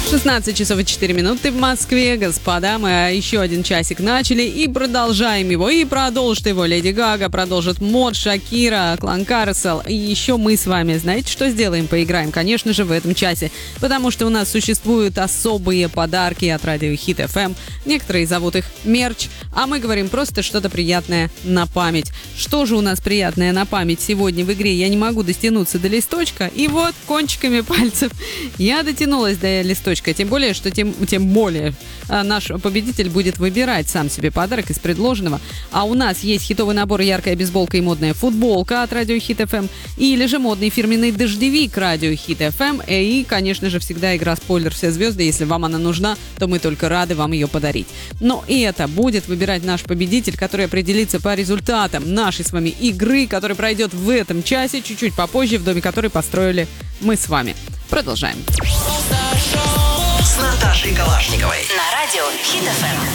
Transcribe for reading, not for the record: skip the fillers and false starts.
16 часов и 4 минуты в Москве. Господа, мы еще один часик начали и продолжаем его. И продолжит его Леди Гага, продолжит Мод, Шакира, Клан Карсел. И еще мы с вами, знаете, что сделаем? Поиграем, конечно же, в этом часе. Потому что у нас существуют особые подарки от радио Хит FM. Некоторые зовут их мерч. А мы говорим просто что-то приятное на память. Что же у нас приятное на память сегодня в игре? Я не могу дотянуться до листочка. И вот кончиками пальцев я дотянулась до листочка. Тем более, что тем более наш победитель будет выбирать сам себе подарок из предложенного. А у нас есть хитовый набор «Яркая бейсболка» и модная футболка от радио Хит FM. Или же модный фирменный дождевик радио Хит FM. И, конечно же, всегда игра «Спойлер. Все звезды». Если вам она нужна, то мы только рады вам ее подарить. Но и это будет выбирать наш победитель, который определится по результатам нашей с вами игры, которая пройдет в этом часе, чуть-чуть попозже, в доме который построили мы с вами. Продолжаем. С Наташей Калашниковой. На радио Хит FM.